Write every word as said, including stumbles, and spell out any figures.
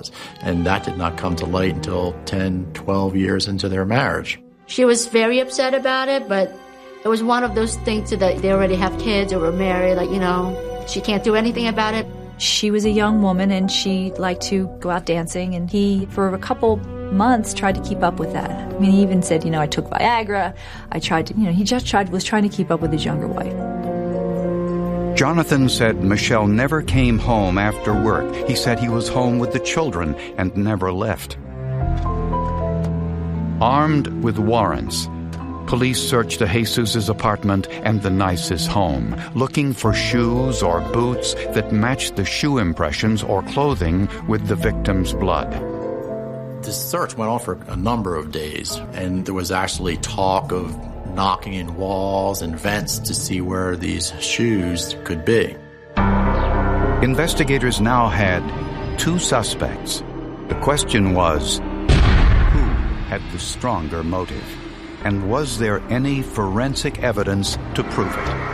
was. And that did not come to light until ten, twelve years into their marriage. She was very upset about it, but it was one of those things that they already have kids or were married, like, you know, she can't do anything about it. She was a young woman and she liked to go out dancing, and he, for a couple months, tried to keep up with that. I mean, he even said, you know, I took Viagra. I tried to, you know, he just tried, was trying to keep up with his younger wife. Jonathan said Michelle never came home after work. He said he was home with the children and never left. Armed with warrants, police searched de Jesus's apartment and the Nice's home, looking for shoes or boots that matched the shoe impressions or clothing with the victim's blood. This search went on for a number of days, and there was actually talk of knocking in walls and vents to see where these shoes could be. Investigators now had two suspects. The question was, who had the stronger motive? And was there any forensic evidence to prove it?